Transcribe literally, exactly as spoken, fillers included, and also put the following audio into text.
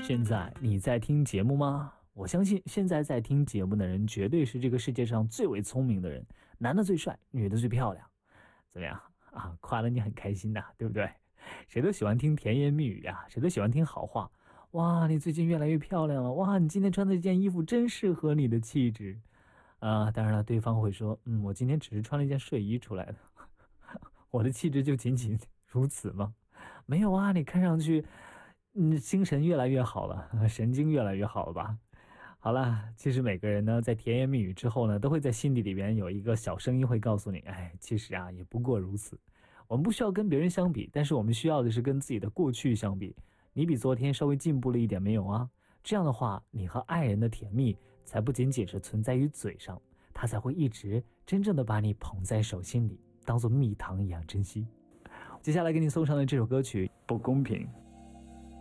现在你在听节目吗？我相信现在在听节目的人绝对是这个世界上最为聪明的人，男的最帅，女的最漂亮。怎么样啊？夸得你很开心呐、啊，对不对？谁都喜欢听甜言蜜语呀、啊，谁都喜欢听好话。哇，你最近越来越漂亮了！哇，你今天穿的这件衣服真适合你的气质啊！当然了，对方会说，嗯，我今天只是穿了一件睡衣出来的，我的气质就仅仅如此吗？没有啊，你看上去，嗯，精神越来越好了，神经越来越好了吧？好了，其实每个人呢，在甜言蜜语之后呢，都会在心底里边有一个小声音会告诉你，哎，其实啊，也不过如此。我们不需要跟别人相比，但是我们需要的是跟自己的过去相比。你比昨天稍微进步了一点没有啊？这样的话，你和爱人的甜蜜才不仅仅是存在于嘴上，他才会一直真正的把你捧在手心里，当做蜜糖一样珍惜。接下来给你送上的这首歌曲《不公平》。